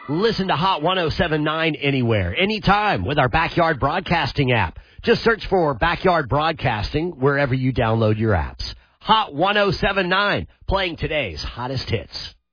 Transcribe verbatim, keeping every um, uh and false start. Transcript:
Listen to Hot one oh seven point nine anywhere, anytime with our Backyard Broadcasting app. Just search for Backyard Broadcasting wherever you download your apps. Hot one oh seven point nine, playing today's hottest hits.